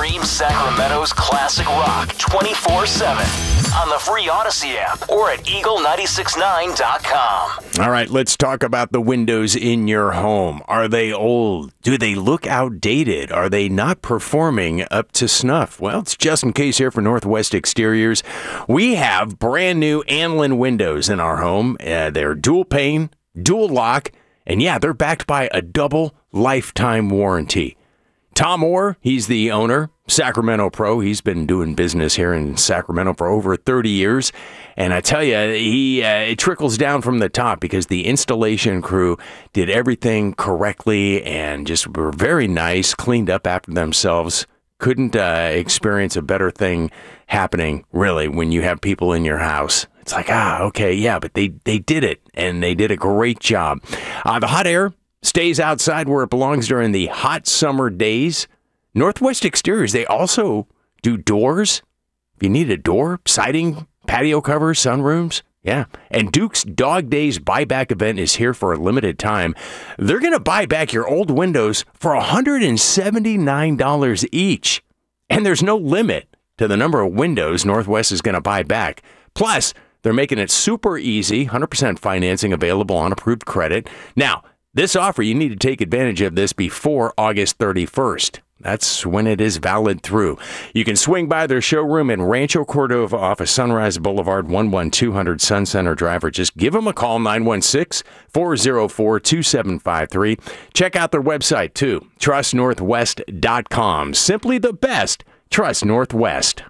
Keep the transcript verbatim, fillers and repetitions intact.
Stream Sacramento's classic rock twenty-four seven on the free Odyssey app or at eagle nine six nine dot com. All right, let's talk about the windows in your home. Are they old? Do they look outdated? Are they not performing up to snuff? Well, it's just in case here for Northwest Exteriors. We have brand new Anlin windows in our home. Uh, they're dual pane, dual lock, and yeah, they're backed by a double lifetime warranty. Tom Orr, he's the owner, Sacramento Pro. He's been doing business here in Sacramento for over thirty years. And I tell you, he uh, it trickles down from the top because the installation crew did everything correctly and just were very nice, cleaned up after themselves. Couldn't uh, experience a better thing happening, really, when you have people in your house. It's like, ah, okay, yeah, but they, they did it, and they did a great job. Uh, the hot air stays outside where it belongs during the hot summer days. Northwest Exteriors, they also do doors. If you need a door, siding, patio covers, sunrooms, yeah. And Duke's Dog Days buyback event is here for a limited time. They're going to buy back your old windows for one hundred seventy-nine dollars each. And there's no limit to the number of windows Northwest is going to buy back. Plus, they're making it super easy, one hundred percent financing available on approved credit. Now, this offer, you need to take advantage of this before August thirty-first. That's when it is valid through. You can swing by their showroom in Rancho Cordova off of Sunrise Boulevard, one one two hundred Sun Center Drive, or just give them a call, nine one six, four oh four, two seven five three. Check out their website, too, trust northwest dot com. Simply the best. Trust Northwest.